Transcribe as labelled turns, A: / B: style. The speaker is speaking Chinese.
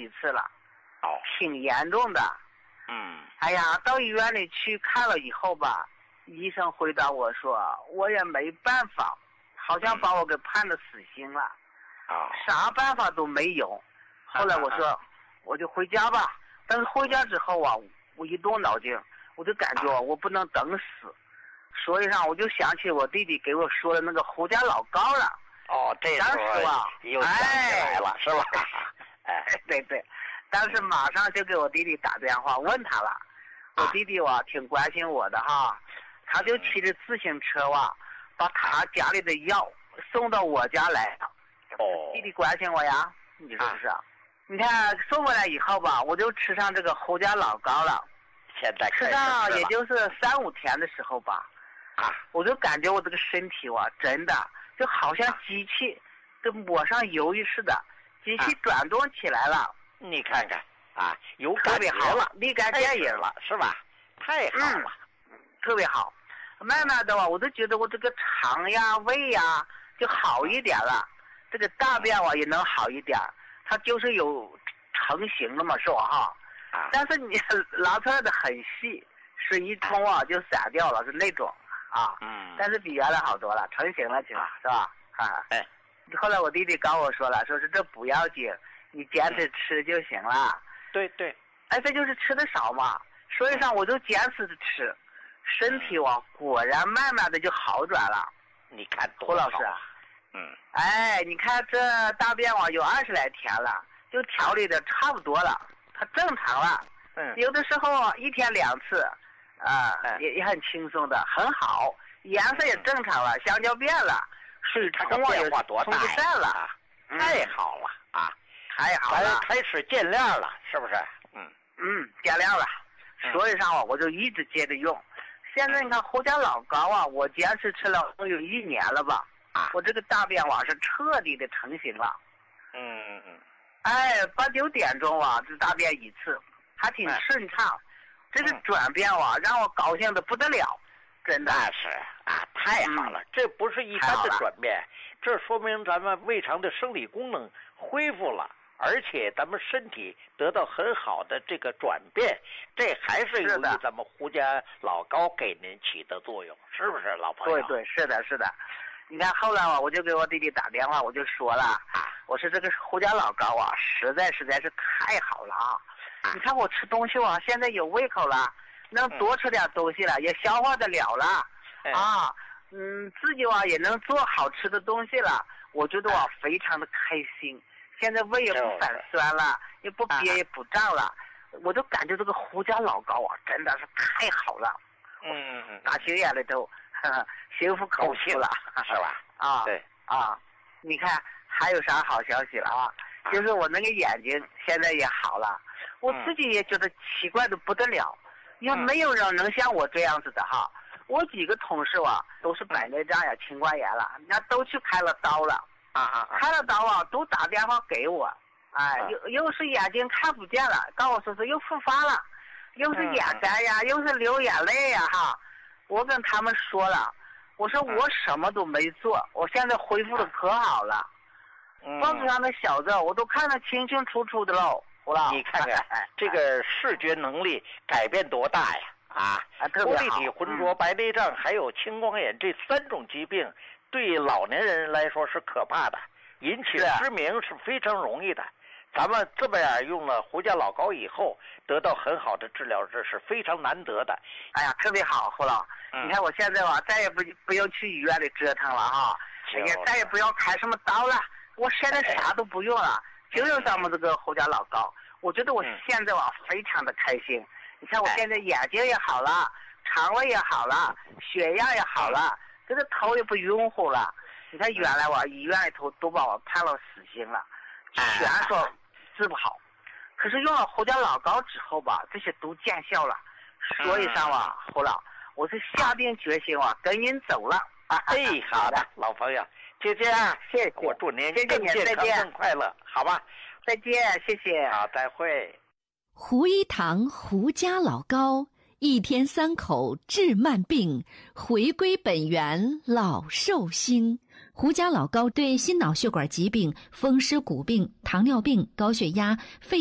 A: 几次了，
B: 哦，
A: 挺严重的。哎呀，到医院里去看了以后吧，医生回答我说，我也没办法，好像把我给判了死刑了，啥办法都没有。后来我说，我就回家吧。但是回家之后啊，我一动脑筋，我就感觉我不能等死，所以上我就想起我弟弟给我说的那个胡家老高了。
B: 哦，这时候又想起来了，是吧？
A: 对，当时马上就给我弟弟打电话问他了。我弟弟挺关心我的哈，他就骑着自行车把他家里的药送到我家来了。弟弟关心我呀，你说是不是？你看送过来以后吧，我就吃上这个胡家老高了。
B: 现在
A: 吃上也就是3-5天的时候吧，我就感觉我这个身体真的就好像机器跟抹上油似的，机器转动起来了。
B: 你看看有感觉了，
A: 立竿见影
B: 了，是吧？太好了，
A: 特别好。慢慢的我都觉得我这个肠呀、胃呀就好一点了，这个大便也能好一点，它就是有成型了嘛，是吧哈？但是你拿出来的很细，是一冲就散掉了，是那种但是比原来好多了，成型了起码，是吧？后来我弟弟跟我说了，说是这不要紧，你坚持吃就行了。
B: 对，
A: 这就是吃的少嘛，所以上我就坚持着吃，身体果然慢慢的就好转了。
B: 你看
A: 胡老师，你看这大便有20来天了，就调理的差不多了，它正常了。有的时候1天2次，也很轻松的，很好，颜色也正常了，香蕉变了，水冲也冲不散了，
B: 太好了
A: 太好了，
B: 开始见亮了，是不是？
A: 见亮了，所以上我就一直接着用。现在你看胡家老高我坚持吃了有1年了吧，我这个大便是彻底的成型了。8-9点钟这大便一次，还挺顺畅。这个转变让我高兴的不得了，真的。
B: 那是太好了，这不是一般的转变，这说明咱们胃肠的生理功能恢复了，而且咱们身体得到很好的这个转变，这还是由于咱们胡家老高给您起的作用，是不是老朋友？
A: 对，是的。你看后来我就给我弟弟打电话，我就说了我说这个胡家老高实在是太好了你看我吃东西现在有胃口了，能多吃点东西了，也消化得了了自己也能做好吃的东西了，我觉得非常的开心。现在胃也不反酸了，也不憋也不胀了，我就感觉这个胡家老高真的是太好了。打心眼里头心服口服了，
B: 是吧？对
A: 你看还有啥好消息了就是我那个眼睛现在也好了，我自己也觉得奇怪的不得了，因为没有人能像我这样子的我几个同事都是白内障呀、青光眼了，人家都去开了刀了开了刀都打电话给我，又是眼睛看不见了，告诉我说是又复发了，又是眼干呀，又是流眼泪呀我跟他们说了，我说我什么都没做，我现在恢复的可好了，报纸上的小字我都看得清清楚楚的喽。
B: 你看看这个视觉能力改变多大呀多立体浑浊、白内障还有青光眼这3种疾病对老年人来说是可怕的，引起失明是非常容易的。咱们这么样用了胡家老高以后，得到很好的治疗，这是非常难得的。
A: 特别好，胡老。你看我现在再也不用去医院里折腾了也再也不要开什么刀了，我现在啥都不用了，就用咱们这个胡家老高。我觉得我现在非常的开心。你看我现在眼睛也好了，肠胃也好了，血压也好了，这个头也不晕乎了。你看原来医院里头都把我判了死刑了，全说治不好，可是用了胡家老高之后吧，这些都见效了。所以上胡老，我是下定决心跟您走了。
B: 好的，老朋友，就这样，
A: 谢谢，
B: 我祝您更健康更快乐，好吧？
A: 再见，谢谢。
B: 好，再会。
C: 胡一堂胡家老高，1天3口治慢病，回归本源老寿星。胡家老高对心脑血管疾病、风湿骨病、糖尿病、高血压、肺